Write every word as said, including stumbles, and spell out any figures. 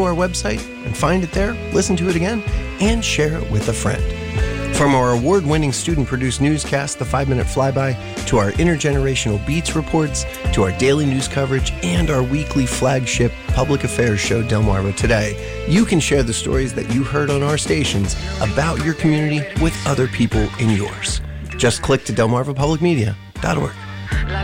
our website and find it there, listen to it again, and share it with a friend. From our award-winning student-produced newscast, The five-Minute Flyby, to our intergenerational Beats reports, to our daily news coverage, and our weekly flagship public affairs show, Delmarva Today, you can share the stories that you heard on our stations about your community with other people in yours. Just click to delmarva public media dot org.